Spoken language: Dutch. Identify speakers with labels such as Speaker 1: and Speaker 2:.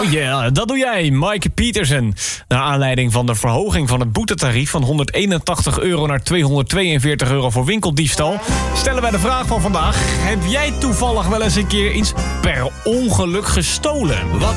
Speaker 1: yeah, dat doe jij, Mike Pietersen. Naar aanleiding van de verhoging van het boetetarief van €181 naar €242 voor winkeldiefstal, stellen wij de vraag van vandaag: heb jij toevallig wel eens een keer iets per ongeluk gestolen? Wat